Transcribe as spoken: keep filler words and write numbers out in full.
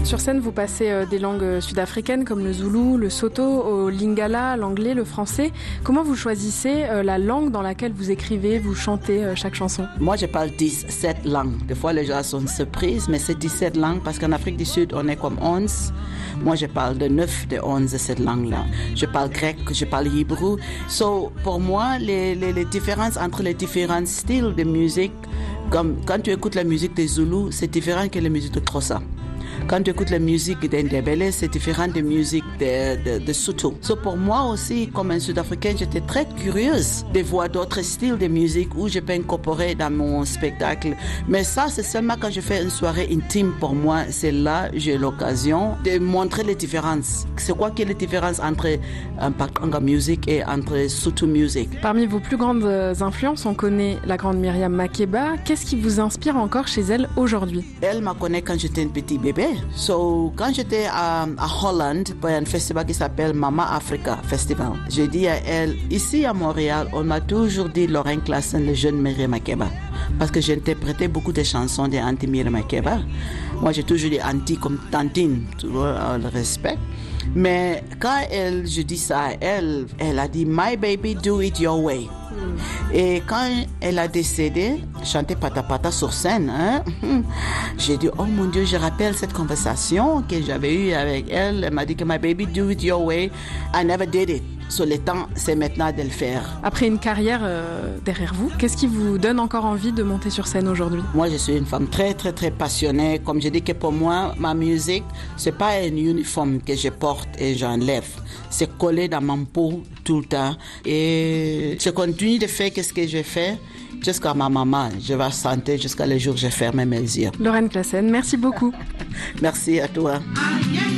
Sur scène, vous passez euh, des langues euh, sud-africaines comme le zoulou, le soto, au lingala, l'anglais, le français. Comment vous choisissez euh, la langue dans laquelle vous écrivez, vous chantez euh, chaque chanson? Moi, je parle dix-sept langues. Des fois, les gens sont surprises, mais c'est dix-sept langues parce qu'en Afrique du Sud, on est comme onze. Moi, je parle de neuf de onze de cette langue-là. Je parle grec, je parle hébreu. So, pour moi, les, les, les différences entre les différents styles de musique, comme quand tu écoutes la musique des Zoulous, c'est différent que la musique de Xhosa. Quand tu écoutes la musique d'Indebele, c'est différent de la musique de, de, de Sotho. So pour moi aussi, comme un Sud-Africaine, j'étais très curieuse de voir d'autres styles de musique où je peux incorporer dans mon spectacle. Mais ça, c'est seulement quand je fais une soirée intime pour moi. C'est là que j'ai l'occasion de montrer les différences. C'est quoi qui est la différence entre un Pakanga music et entre Sotho music? Parmi vos plus grandes influences, on connaît la grande Myriam Makeba. Qu'est-ce qui vous inspire encore chez elle aujourd'hui? Elle m'a connue quand j'étais un petit bébé. So, quand j'étais à, à Hollande pour un festival qui s'appelle Mama Africa Festival, j'ai dit à elle, ici à Montréal, on m'a toujours dit Lorraine Classen, le jeune Myriam Makeba. Parce que j'interprétais beaucoup de chansons de Auntie Myriam Makeba. Moi, j'ai toujours dit Auntie comme tantine, tu vois, le respect. Mais quand elle, je dis ça à elle, elle a dit, My baby, do it your way. Et quand elle a décédé, chanter Pata Pata sur scène, hein, j'ai dit, oh mon Dieu, je rappelle cette conversation que j'avais eue avec elle. Elle m'a dit que my baby, do it your way. I never did it. So, le temps, c'est maintenant de le faire. Après une carrière euh, derrière vous, qu'est-ce qui vous donne encore envie de monter sur scène aujourd'hui? Moi, je suis une femme très, très, très passionnée. Comme je dis que pour moi, ma musique, c'est pas un uniforme que je porte et j'enlève. C'est collé dans mon peau tout le temps. Et je continue de faire ce que je fais jusqu'à ma maman. Je vais chanter jusqu'à le jour où je ferme mes yeux. Lorraine Classen, merci beaucoup. Merci à toi.